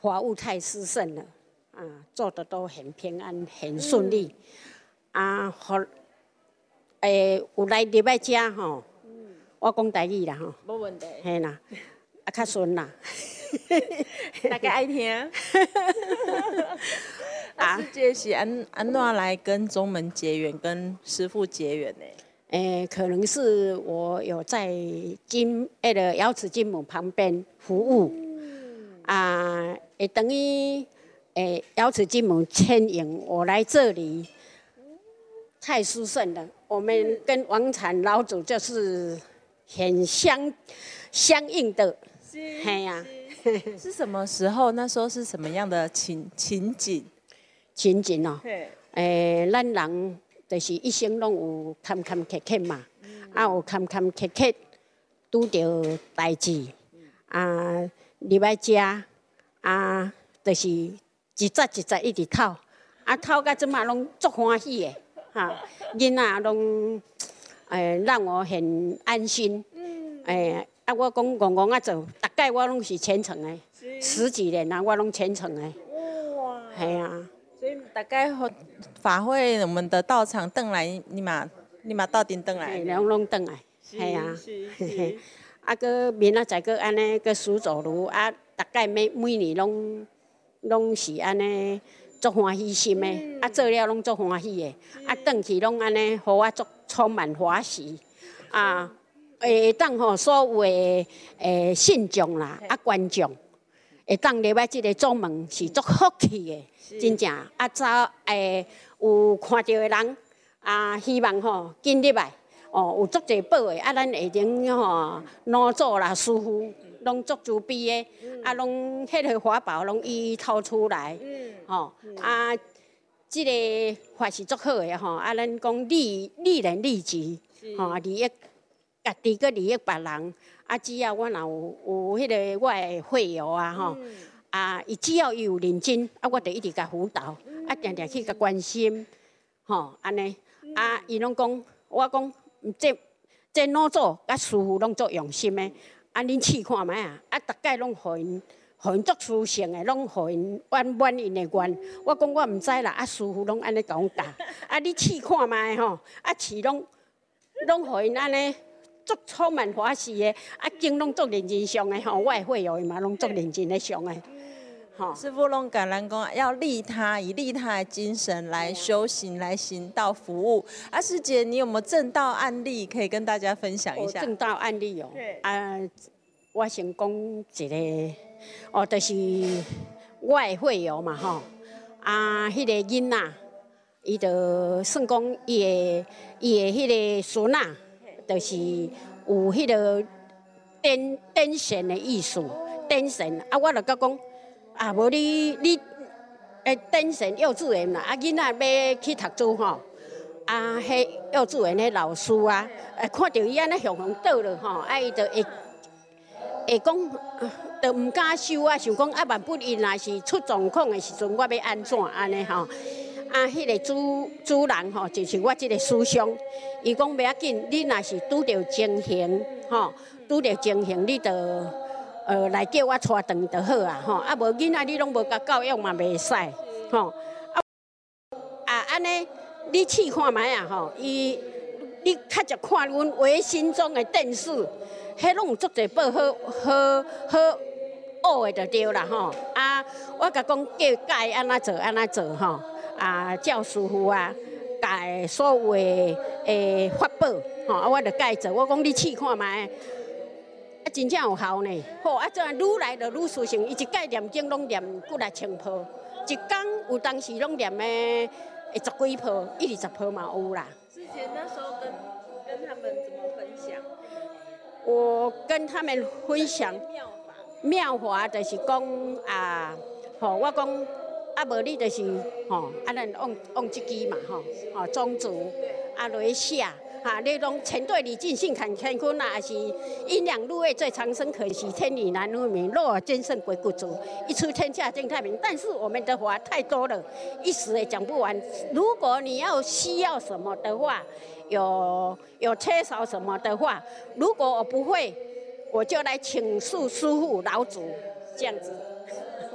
法务太失胜了，做的都很平安，很顺利。有来入来遮吼，我讲台语啦吼， 无问题。 嘿啦，较顺啦。 大家爱听。师姐是安怎来跟中门结缘，跟师父结缘呢？ 可能是我有在瑶池金母旁边服务，等于瑶池金母牵引我来这里，太殊胜了。我们跟王禅老祖就是很相应的，嘿呀。 是什么时候？那时候是什么样的情景？ 情景哦，咱人就是一生拢有坎坎坷坷嘛，有坎坎坷坷，拄着代志，入来遮，就是一节一节一直透，透到即马拢足欢喜的，囡仔拢让我很安心，我讲戆戆做，大概我拢是虔诚的，10几年啦，我拢虔诚的，哇，系啊。 所以大概法会我们的道场转来，你嘛到顶转来， 拢转来，系啊，个明仔载个安尼个数走路，大概每年拢是安尼足欢喜心的，做了拢足欢喜的，转去拢安尼，互我足充满欢喜，会当吼所有的信众啦，观众。会当入来即个宗门是足福气的，真正早有看到的人希望吼紧入来有足侪宝的咱下顶吼老祖啦师傅拢足慈悲的，拢迄个法宝拢伊掏出来，即个法是足好的吼，咱讲利人利己，利益家己个利益别人。只要我若有迄个我的会友伊只要伊有认真，我就一直甲辅导，定定去甲关心，安尼，伊拢讲，我讲，这老祖甲师傅拢足用心的，恁试看觅大概拢互因足殊胜的，拢互因满因的愿。我讲我毋知啦，师傅拢安尼甲阮教，你试看觅吼，试拢互因安尼。足充满欢喜的，经拢足认真上的吼，我的会友嘛拢足认真的上的。 师父拢感咱讲要利他，以利他的精神来修行，来行道服务。师姐，你有没有正道案例可以跟大家分享一下？ 正道案例哦，我先讲一个，就是我的会友嘛吼，迄个囡仔，伊就算讲伊的迄个孙仔。就是有迄个点线的意思，点线我就甲讲，无你点线幼稚园啦，囡仔要去读书吼，迄幼稚园的老师看到伊安尼向倒落吼，伊就会讲，就毋敢收想讲万不伊若是出状况的时阵，我要安怎安尼吼。迄个主人吼，就是我即个师兄，伊讲袂要紧，你若是拄着情形吼，拄着情形，你就来叫我带转就好吼。无囡仔你拢无甲教育嘛袂使吼。安尼你试看觅吼，你较只看阮唯心中的电视，迄拢有足侪报好学的就对啦吼。我甲讲教伊安怎做吼。教师傅教所有的法宝我就教伊做。我讲你试看觅，真正有效呢。好这样愈来就愈殊胜。伊一届念经拢念几来千泡，一天有当时拢念10几泡，20泡嘛有啦。 之前那时候跟他们怎么分享？ 我跟他们分享妙法，就是讲我讲。无你就是咱用这支嘛种子落去写你拢全对你尽性看乾坤也是阴阳入位最长生，可惜天理难为民，若坚胜鬼谷足，一出天下正太平。但是我们的法太多了，一时也讲不完。如果你要需要什么的话，有缺少什么的话，如果我不会，我就来请示师父老祖这样子。